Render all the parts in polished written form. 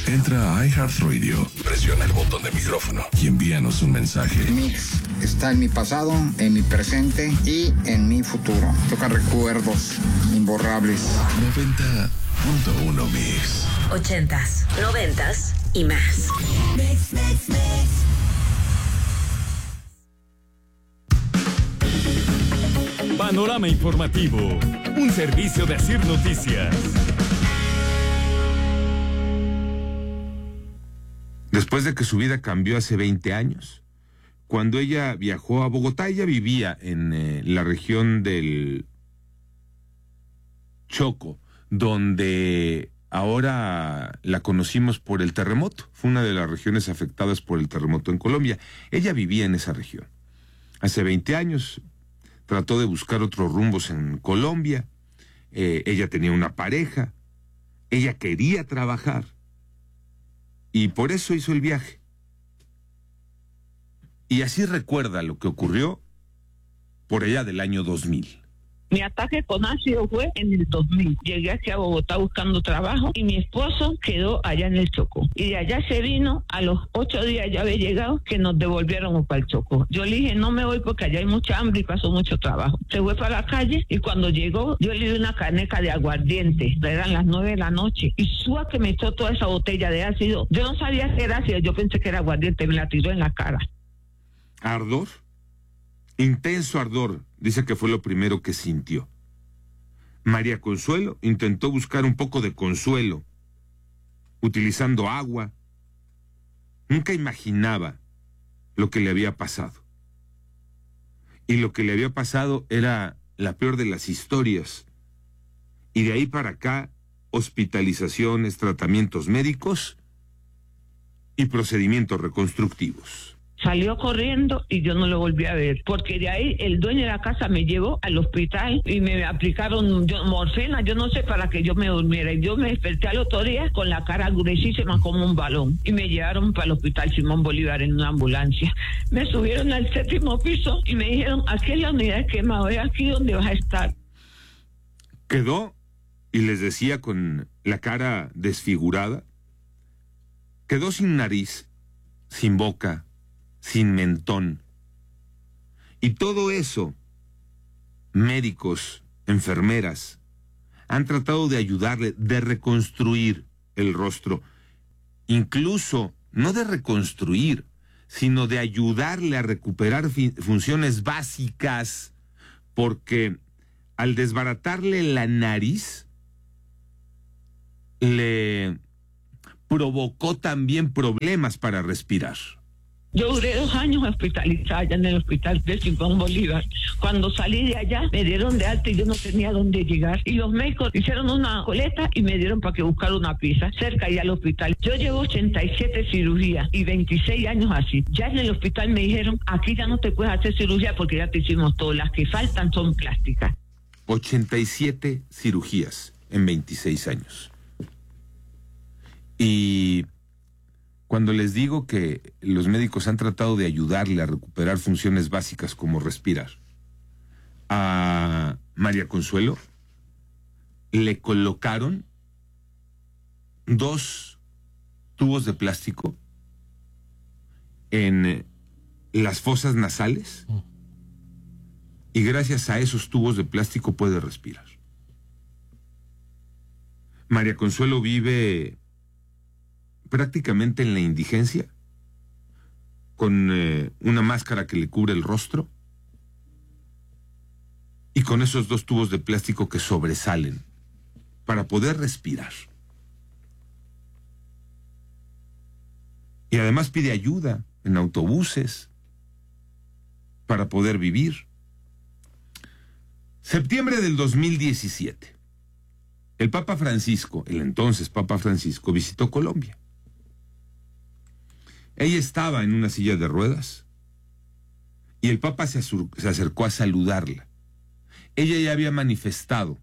Entra a iHeartRadio, presiona el botón de micrófono y envíanos un mensaje. Mix está en mi pasado, en mi presente y en mi futuro. Toca recuerdos imborrables. 90.1 Mix. 80s, 90s y más. Mix. Panorama informativo, un servicio de Asir Noticias. Después de que su vida cambió hace 20 años, cuando ella viajó a Bogotá, ella vivía en la región del Choco, donde ahora la conocimos por el terremoto. Fue una de las regiones afectadas por el terremoto en Colombia. Ella vivía en esa región. Hace 20 años trató de buscar otros rumbos en Colombia. Ella tenía una pareja. Ella quería trabajar. Y por eso hizo el viaje. Y así recuerda lo que ocurrió por allá del año 2000. Mi ataque con ácido fue en el 2000. Llegué aquí a Bogotá buscando trabajo y mi esposo quedó allá en el Chocó. Y de allá se vino, a los 8 días ya había llegado, que nos devolvieron para el Chocó. Yo le dije, no me voy porque allá hay mucha hambre y pasó mucho trabajo. Se fue para la calle y cuando llegó, yo le di una caneca de aguardiente. Eran las 9 de la noche. Y Sua que me echó toda esa botella de ácido. Yo no sabía que era ácido, yo pensé que era aguardiente, me la tiró en la cara. ¿Ardor? Intenso ardor, dice que fue lo primero que sintió. María Consuelo intentó buscar un poco de consuelo, utilizando agua. Nunca imaginaba lo que le había pasado. Y lo que le había pasado era la peor de las historias. Y de ahí para acá, hospitalizaciones, tratamientos médicos y procedimientos reconstructivos. Salió corriendo y yo no lo volví a ver, porque de ahí el dueño de la casa me llevó al hospital y me aplicaron morfina, yo no sé, para que yo me durmiera. Y yo me desperté al otro día con la cara gruesísima como un balón y me llevaron para el hospital Simón Bolívar en una ambulancia. Me subieron al 7º piso y me dijeron, aquí es la unidad de quemado, es aquí donde vas a estar. Quedó, y les decía con la cara desfigurada, quedó sin nariz, sin boca, sin mentón. Y todo eso, médicos, enfermeras, han tratado de ayudarle, de reconstruir el rostro. Incluso, no de reconstruir, sino de ayudarle a recuperar funciones básicas, porque al desbaratarle la nariz, le provocó también problemas para respirar. Yo duré 2 años hospitalizada allá en el hospital de Simón Bolívar. Cuando salí de allá, me dieron de alta y yo no tenía dónde llegar. Y los médicos hicieron una coleta y me dieron para que buscara una pieza cerca allá al hospital. Yo llevo 87 cirugías y 26 años así. Ya en el hospital me dijeron, aquí ya no te puedes hacer cirugía porque ya te hicimos todas. Las que faltan son plásticas. 87 cirugías en 26 años. Y cuando les digo que los médicos han tratado de ayudarle a recuperar funciones básicas como respirar, a María Consuelo le colocaron 2 tubos de plástico en las fosas nasales y gracias a esos tubos de plástico puede respirar. María Consuelo vive prácticamente en la indigencia, con una máscara que le cubre el rostro y con esos 2 tubos de plástico que sobresalen para poder respirar. Y además pide ayuda en autobuses para poder vivir. Septiembre del 2017. El Papa Francisco, el entonces Papa Francisco, visitó Colombia. Ella estaba en una silla de ruedas y el Papa se acercó a saludarla. Ella ya había manifestado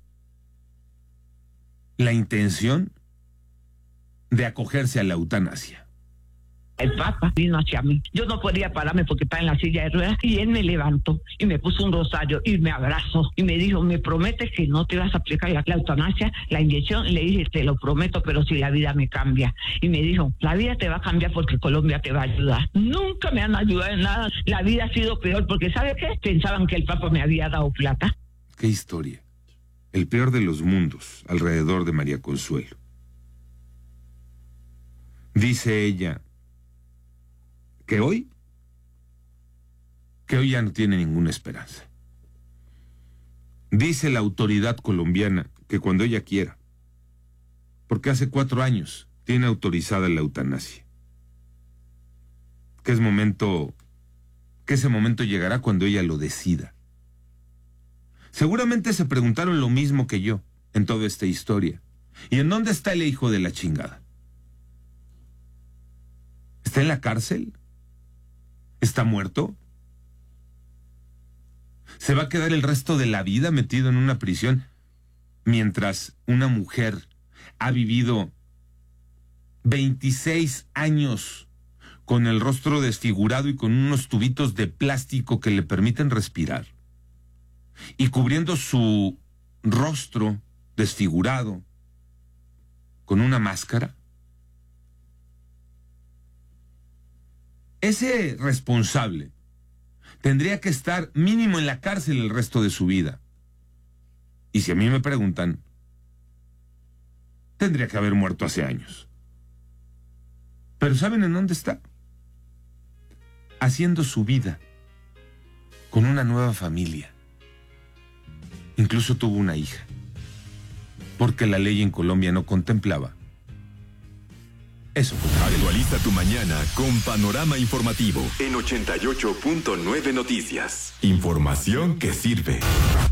la intención de acogerse a la eutanasia. El Papa vino hacia mí. Yo no podía pararme porque estaba en la silla de ruedas y él me levantó y me puso un rosario y me abrazó y me dijo, ¿me prometes que no te vas a aplicar la eutanasia, la inyección? Y le dije, te lo prometo, pero si la vida me cambia. Y me dijo, la vida te va a cambiar porque Colombia te va a ayudar. Nunca me han ayudado en nada. La vida ha sido peor porque, ¿sabe qué? Pensaban que el Papa me había dado plata. Qué historia. El peor de los mundos alrededor de María Consuelo. Dice ella que hoy ya no tiene ninguna esperanza. Dice la autoridad colombiana que cuando ella quiera, porque hace 4 años tiene autorizada la eutanasia, que ese momento llegará cuando ella lo decida. Seguramente se preguntaron lo mismo que yo en toda esta historia. ¿Y en dónde está el hijo de la chingada? ¿Está en la cárcel? ¿Está muerto? ¿Se va a quedar el resto de la vida metido en una prisión mientras una mujer ha vivido 26 años con el rostro desfigurado y con unos tubitos de plástico que le permiten respirar? Y cubriendo su rostro desfigurado con una máscara. Ese responsable tendría que estar mínimo en la cárcel el resto de su vida. Y si a mí me preguntan, tendría que haber muerto hace años. Pero ¿saben en dónde está? Haciendo su vida con una nueva familia. Incluso tuvo una hija, porque la ley en Colombia no contemplaba eso. Actualiza tu mañana con Panorama Informativo en 88.9 Noticias. Información que sirve.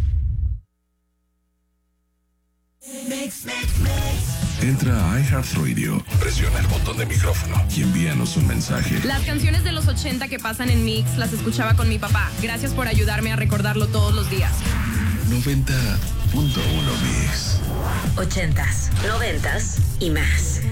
Entra a iHeartRadio, presiona el botón de micrófono y envíanos un mensaje. Las canciones de los 80 que pasan en Mix las escuchaba con mi papá. Gracias por ayudarme a recordarlo todos los días. 90.1 Mix. 80s, 90s y más.